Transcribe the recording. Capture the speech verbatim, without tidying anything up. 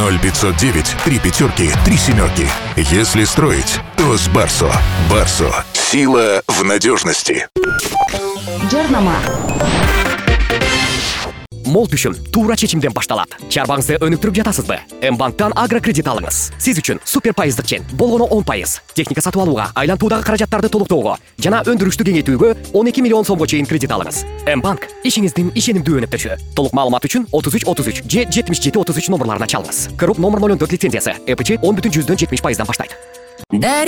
ноль пятьсот девять три пятерки три семерки. Если строить, то с Барсо. Барсо. Сила в надежности. Жарнама. Мол түшүм туура чечимден башталат. Чарбаңызды өнүктүрүп жатасызбы? М-банктан агрокредит алыңыз. Сиз үчүн супер пайыздык чен. Болгону он пайыз. Техника сатып алууга, айлантуудагы каражаттарды толуктоого жана өндүрүштү кеңейтүүгө он эки миллион сомго чейин кредит алыңыз. М-банк ишиңиздин ишенимдүү өнөктөшү. Толук маалымат үчүн отуз үч отуз үч же жетимиш жети отуз үч номерларына чалыңыз. Кыруп номер ноль он төрт лицензиясы. ЭПЧ он бүтүн жүздөн жетимиш пайыздан баштайт.